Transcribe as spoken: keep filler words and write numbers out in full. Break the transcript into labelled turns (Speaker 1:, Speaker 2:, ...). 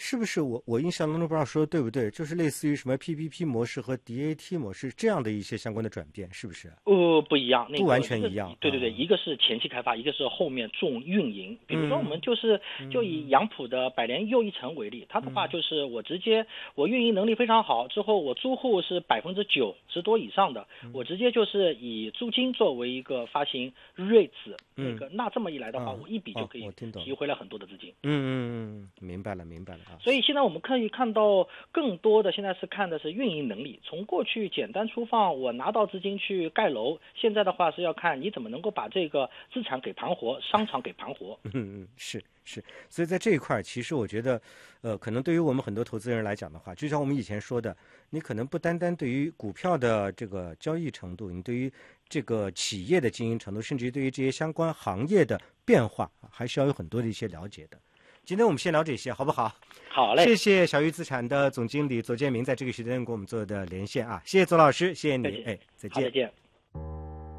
Speaker 1: 是不是我我印象当中不知道说对不对，就是类似于什么 P P P 模式和 D A T 模式这样的一些相关的转变，是不是？
Speaker 2: 呃，不一样，那个、
Speaker 1: 不完全一样。
Speaker 2: 对对对，
Speaker 1: 啊、
Speaker 2: 一个是前期开发，一个是后面重运营。比如说我们就是、
Speaker 1: 嗯、
Speaker 2: 就以杨浦的百联又一城为例，它的话就是我直接我运营能力非常好，之后我租户是百分之九十多以上的，我直接就是以租金作为一个发行 rates、嗯、那个，那这么一来的话，啊、我一笔就可以提回来很多的资金。
Speaker 1: 嗯嗯嗯，明白了明白了啊。
Speaker 2: 所以现在我们可以看到更多的现在是看的是运营能力，从过去简单粗放，我拿到资金去盖楼，现在的话是要看你怎么能够把这个资产给盘活，商场给盘活。
Speaker 1: 嗯嗯，是是，所以在这一块，其实我觉得，呃，可能对于我们很多投资人来讲的话，就像我们以前说的，你可能不单单对于股票的这个交易程度，你对于这个企业的经营程度，甚至于对于这些相关行业的变化，还是要有很多的一些了解的。今天我们先聊这些，好不好？
Speaker 2: 好嘞，
Speaker 1: 谢谢小鱼资产的总经理左建明在这个时间跟我们做的连线啊，谢谢左老师，谢谢你，哎，再见。
Speaker 2: 再见。